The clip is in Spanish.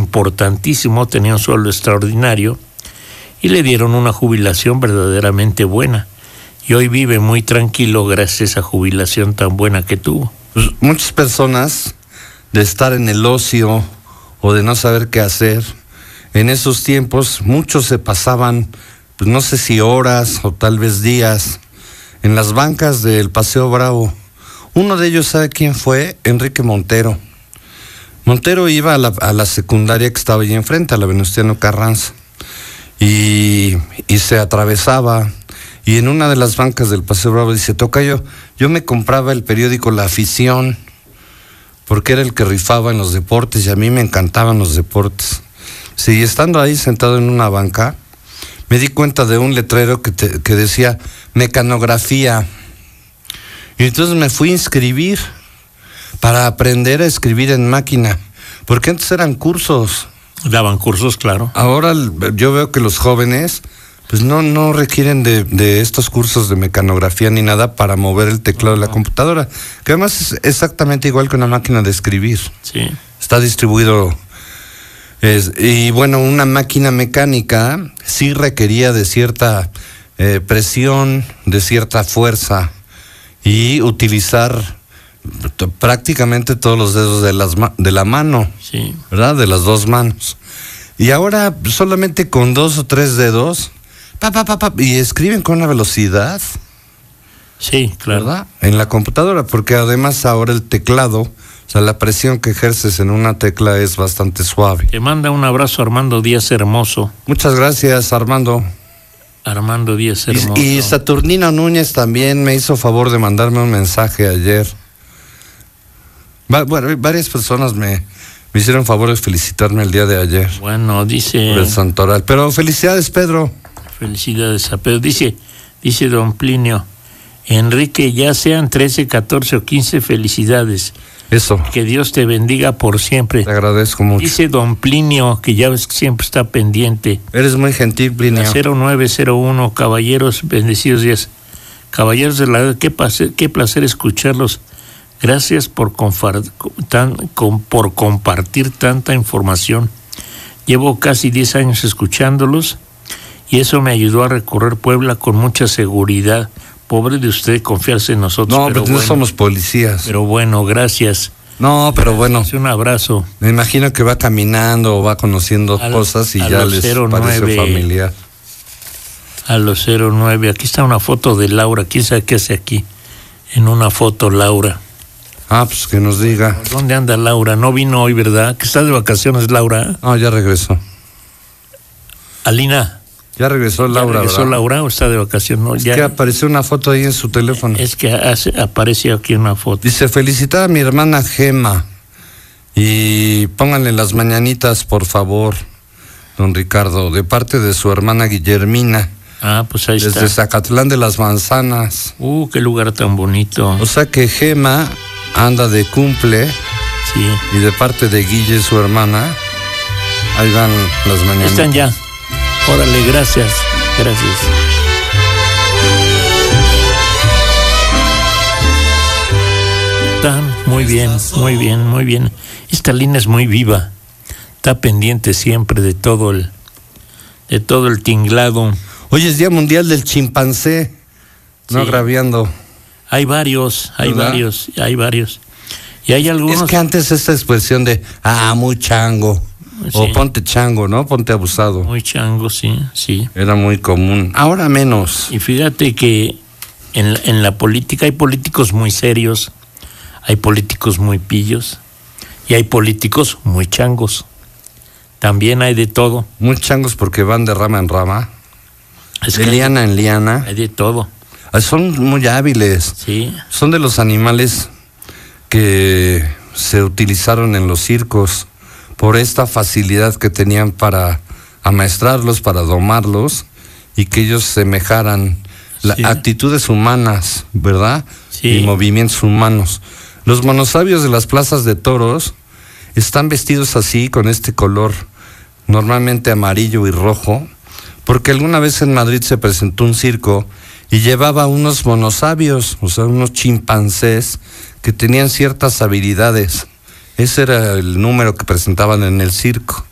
importantísimo, tenía un sueldo extraordinario y le dieron una jubilación verdaderamente buena. Y hoy vive muy tranquilo gracias a esa jubilación tan buena que tuvo. Pues muchas personas, de estar en el ocio o de no saber qué hacer, en esos tiempos muchos se pasaban, pues no sé si horas o tal vez días, en las bancas del Paseo Bravo. Uno de ellos, ¿sabe quién fue? Enrique Montero. Montero iba a la secundaria que estaba allí enfrente, a la Venustiano Carranza, y se atravesaba, y en una de las bancas del Paseo Bravo dice: tocayo, yo me compraba el periódico La Afición, porque era el que rifaba en los deportes, y a mí me encantaban los deportes. Sí, estando ahí sentado en una banca, me di cuenta de un letrero que decía mecanografía, y entonces me fui a inscribir para aprender a escribir en máquina, porque antes eran cursos. Daban cursos, claro. Ahora yo veo que los jóvenes pues no requieren de estos cursos de mecanografía ni nada para mover el teclado de la computadora, que además es exactamente igual que una máquina de escribir. Sí. Está distribuido. Y bueno, una máquina mecánica sí requería de cierta presión, de cierta fuerza, y utilizar prácticamente todos los dedos de la mano, sí, ¿verdad? De las dos manos. Y ahora solamente con 2 o 3 dedos, y escriben con una velocidad. Sí, claro. ¿Verdad? En la computadora, porque además ahora el teclado, o sea, la presión que ejerces en una tecla es bastante suave. Te manda un abrazo Armando Díaz Hermoso. Muchas gracias, Armando. Armando Díaz Hermoso. Y Saturnino Núñez también me hizo favor de mandarme un mensaje ayer. Bueno, varias personas me hicieron favor de felicitarme el día de ayer. Bueno, dice... Por el santoral. Pero felicidades, Pedro. Felicidades a Pedro. Dice don Plinio: Enrique, ya sean 13, 14 o 15, felicidades. Eso. Que Dios te bendiga por siempre. Te agradezco mucho. Dice don Plinio, que ya ves que siempre está pendiente. Eres muy gentil, Plinio. 0901, caballeros, bendecidos días. Caballeros de la edad, qué placer escucharlos. Gracias por compartir tanta información. Llevo casi 10 años escuchándolos y eso me ayudó a recorrer Puebla con mucha seguridad. Pobre de usted confiarse en nosotros. No, pero pues bueno, no somos policías. Pero bueno, gracias. No, pero bueno. Un abrazo. Me imagino que va caminando o va conociendo cosas y ya les 09, parece familiar. A los 09. Aquí está una foto de Laura. ¿Quién sabe qué hace aquí? En una foto, Laura. Ah, pues que nos diga. ¿Dónde anda Laura? No vino hoy, ¿verdad? ¿Que está de vacaciones, Laura? No, ya regresó. Alina. Ya regresó Laura, ¿regresó ¿verdad? Laura o está de vacaciones? No, ya... Es que apareció una foto ahí en su teléfono. Es que apareció aquí una foto. Dice: felicitar a mi hermana Gema y pónganle las mañanitas, por favor, don Ricardo, de parte de su hermana Guillermina. Ah, pues ahí está. Desde Zacatlán de las Manzanas. Qué lugar tan bonito. O sea que Gema anda de cumple. Sí. Y de parte de Guille, su hermana, ahí van las mañanitas. Están ya. Órale, gracias. Gracias. Están muy bien, muy bien, muy bien. Esta línea es muy viva. Está pendiente siempre de todo el tinglado. Hoy es Día Mundial del Chimpancé. No agraviando. Hay varios. Y hay algunos... Es que antes esta expresión de, muy chango, sí, o ponte chango, ¿no? Ponte abusado. Muy chango, sí. Era muy común. Ahora menos. Y fíjate que en la política hay políticos muy serios, hay políticos muy pillos y hay políticos muy changos. También hay de todo. Muy changos porque van de rama en rama. De liana en liana. Hay de todo. Son muy hábiles. Sí. Son de los animales que se utilizaron en los circos por esta facilidad que tenían para amaestrarlos, para domarlos y que ellos semejaran actitudes humanas, ¿verdad? Sí. Y movimientos humanos. Los monosabios de las plazas de toros están vestidos así, con este color normalmente amarillo y rojo, porque alguna vez en Madrid se presentó un circo y llevaba unos monosabios, o sea, unos chimpancés que tenían ciertas habilidades. Ese era el número que presentaban en el circo.